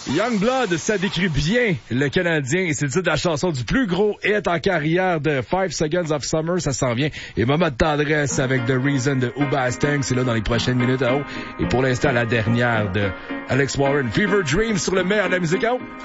Youngblood, ça décrit bien le Canadien et c'est le titre de la chanson du plus gros hit en carrière de 5 Seconds of Summer, ça s'en vient. Et moment de tendresse avec The Reason de Hoobastank, c'est là dans les prochaines minutes à haut. Et pour l'instant, la dernière de Alex Warren, Fever Dream sur le meilleur de la musique à haut.